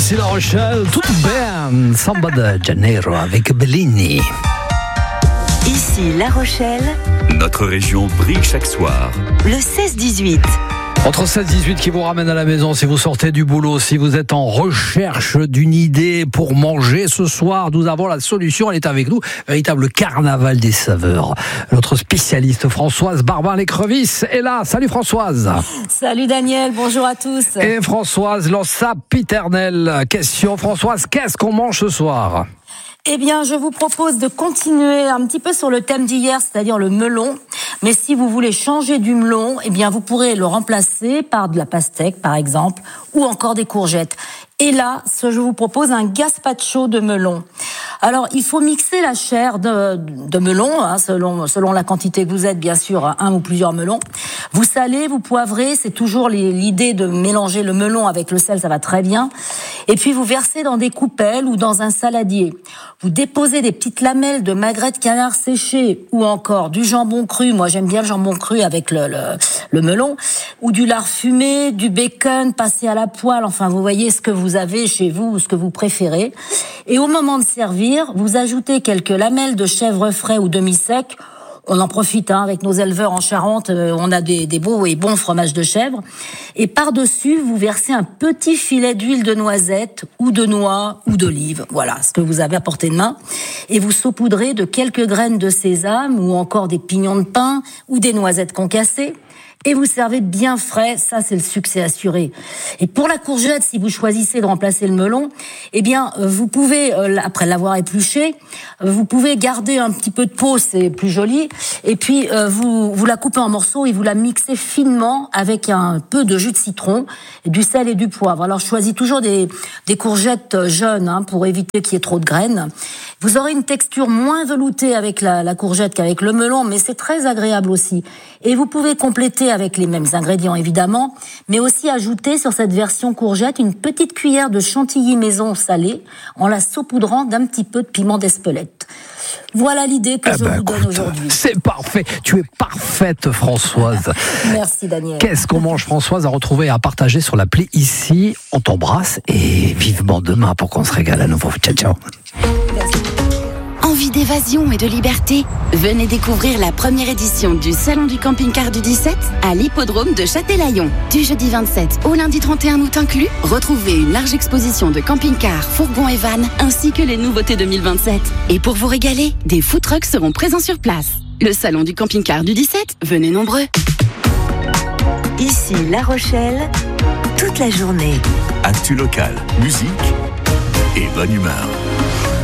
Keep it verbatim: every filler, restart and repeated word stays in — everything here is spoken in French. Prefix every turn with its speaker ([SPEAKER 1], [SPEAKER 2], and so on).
[SPEAKER 1] Ici La Rochelle, tout bien, Samba de Janeiro avec Bellini.
[SPEAKER 2] Ici La Rochelle,
[SPEAKER 3] notre région brille chaque soir.
[SPEAKER 2] Le seize dix-huit.
[SPEAKER 1] Entre seize dix-huit qui vous ramène à la maison si vous sortez du boulot, si vous êtes en recherche d'une idée pour manger ce soir, nous avons la solution, elle est avec nous, véritable carnaval des saveurs. Notre spécialiste Françoise Barbin-Lécrevisse est là. Salut Françoise.
[SPEAKER 4] Salut Daniel, bonjour à tous.
[SPEAKER 1] Et Françoise lance sa piternelle question. Françoise, qu'est-ce qu'on mange ce soir ?
[SPEAKER 4] Eh bien, je vous propose de continuer un petit peu sur le thème d'hier, c'est-à-dire le melon. Mais si vous voulez changer du melon, eh bien, vous pourrez le remplacer par de la pastèque, par exemple, ou encore des courgettes. Et là, ce, je vous propose un gazpacho de melon. Alors, il faut mixer la chair de, de melon, hein, selon, selon la quantité que vous êtes, bien sûr, un ou plusieurs melons. Vous salez, vous poivrez, c'est toujours les, l'idée de mélanger le melon avec le sel, ça va très bien. Et puis, vous versez dans des coupelles ou dans un saladier. Vous déposez des petites lamelles de magret de canard séché ou encore du jambon cru. Moi, j'aime bien le jambon cru avec le, le, le melon. Ou du lard fumé, du bacon passé à la poêle. Enfin, vous voyez ce que vous avez chez vous ou ce que vous préférez. Et au moment de servir, vous ajoutez quelques lamelles de chèvre frais ou demi-sec. On en profite hein, avec nos éleveurs en Charente, euh, on a des, des beaux et bons fromages de chèvre. Et par-dessus, vous versez un petit filet d'huile de noisette ou de noix ou d'olive. Voilà, ce que vous avez à portée de main. Et vous saupoudrez de quelques graines de sésame ou encore des pignons de pin ou des noisettes concassées. Et vous servez bien frais, ça c'est le succès assuré. Et pour la courgette, si vous choisissez de remplacer le melon, eh bien vous pouvez, après l'avoir épluché, vous pouvez garder un petit peu de peau, c'est plus joli, et puis vous, vous la coupez en morceaux et vous la mixez finement avec un peu de jus de citron, du sel et du poivre. Alors je choisis toujours des, des courgettes jeunes hein, pour éviter qu'il y ait trop de graines. Vous aurez une texture moins veloutée avec la, la courgette qu'avec le melon, mais c'est très agréable aussi. Et vous pouvez compléter avec les mêmes ingrédients évidemment, mais aussi ajouter sur cette version courgette une petite cuillère de chantilly maison salée en la saupoudrant d'un petit peu de piment d'Espelette. Voilà l'idée que
[SPEAKER 1] eh
[SPEAKER 4] je
[SPEAKER 1] ben,
[SPEAKER 4] vous donne
[SPEAKER 1] écoute,
[SPEAKER 4] aujourd'hui.
[SPEAKER 1] C'est parfait, tu es parfaite Françoise.
[SPEAKER 4] Merci Daniel.
[SPEAKER 1] Qu'est-ce qu'on mange Françoise à retrouver et à partager sur l'appli ici. On t'embrasse et vivement demain pour qu'on se régale à nouveau. Ciao ciao.
[SPEAKER 4] Merci.
[SPEAKER 5] Envie d'évasion et de liberté ? Venez découvrir la première édition du Salon du camping-car du dix-sept à l'hippodrome de Châtelaillon. Du jeudi vingt-sept au lundi trente et un août inclus, retrouvez une large exposition de camping-cars, fourgons et vannes, ainsi que les nouveautés deux mille vingt-sept. Et pour vous régaler, des food trucks seront présents sur place. Le Salon du camping-car du dix-sept, venez nombreux.
[SPEAKER 2] Ici La Rochelle, toute la journée.
[SPEAKER 3] Actu local, musique et bonne humeur.